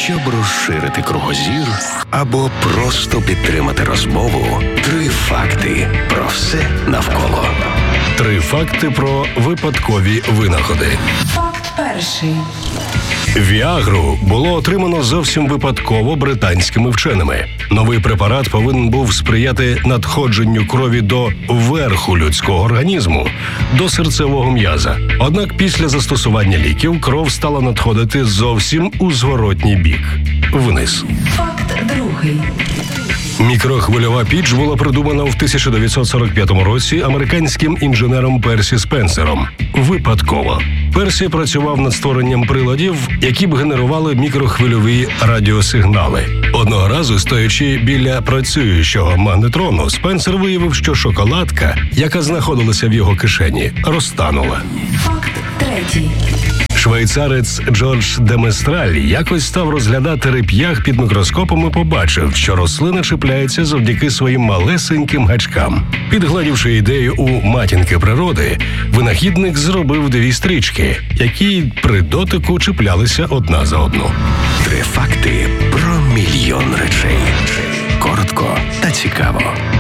Щоб розширити кругозір або просто підтримати розмову, 3 факти про все навколо. 3 факти про випадкові винаходи. Факт перший. Віагру було отримано зовсім випадково британськими вченими. Новий препарат повинен був сприяти надходженню крові до верху людського організму, до серцевого м'яза. Однак після застосування ліків кров стала надходити зовсім у зворотній бік – вниз. Факт другий. Мікрохвильова піч була придумана в 1945 році американським інженером Персі Спенсером. Випадково. Персі працював над створенням приладів, які б генерували мікрохвильові радіосигнали. Одного разу, стоячи біля працюючого магнетрону, Спенсер виявив, що шоколадка, яка знаходилася в його кишені, розтанула. Факт третій. Швейцарець Джордж де Местраль якось став розглядати реп'ях під мікроскопом і побачив, що рослина чіпляється завдяки своїм малесеньким гачкам. Підгладівши ідею у матінки природи, винахідник зробив 2 стрічки, які при дотику чіплялися одна за одну. 3 факти про мільйон речей. Коротко та цікаво.